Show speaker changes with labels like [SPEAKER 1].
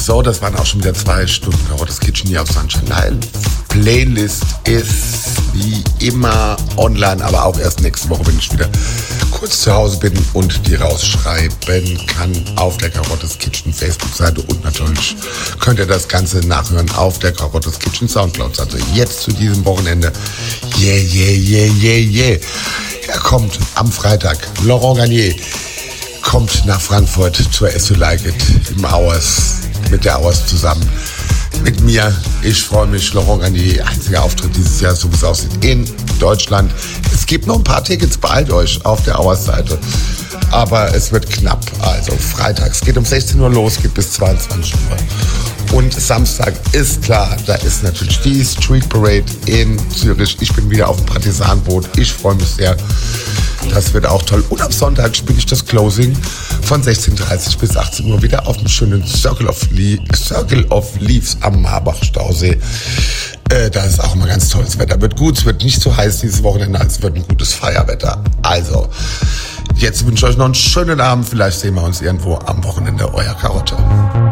[SPEAKER 1] So, das waren auch schon wieder 2 Stunden Karottes Kitchen hier auf Sunshine Live. Playlist ist wie immer online, aber auch erst nächste Woche, wenn ich wieder kurz zu Hause bin und die rausschreiben kann auf der Karottes Kitchen Facebook-Seite. Und natürlich könnt ihr das Ganze nachhören auf der Karottes Kitchen Soundcloud-Seite. Jetzt zu diesem Wochenende. Yeah. Er kommt am Freitag. Laurent Garnier kommt nach Frankfurt zur As You Like It im Hours, mit der Hours zusammen. Mit mir, ich freue mich, Laurent Garnier, einziger Auftritt dieses Jahr, so wie es aussieht, in Deutschland. Es gibt noch ein paar Tickets, beeilt euch auf der Hours-Seite. Aber es wird knapp, also freitags geht um 16 Uhr los, geht bis 22 Uhr. Und Samstag ist klar, da ist natürlich die Street Parade in Zürich. Ich bin wieder auf dem Partisanboot, ich freue mich sehr. Das wird auch toll. Und am Sonntag spiele ich das Closing von 16:30 bis 18 Uhr wieder auf dem schönen Circle of Leaves am Marbach-Stausee. Da ist auch immer ganz tolles Wetter. Wird gut, es wird nicht so heiß dieses Wochenende, es wird ein gutes Feierwetter. Also, jetzt wünsche ich euch noch einen schönen Abend. Vielleicht sehen wir uns irgendwo am Wochenende. Euer Karotte.